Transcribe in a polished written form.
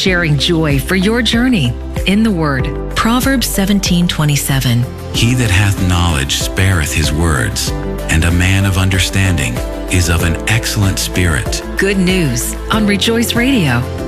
sharing joy for your journey in the Word. Proverbs 17:27. He that hath knowledge spareth his words, and a man of understanding is of an excellent spirit. Good news on Rejoice Radio.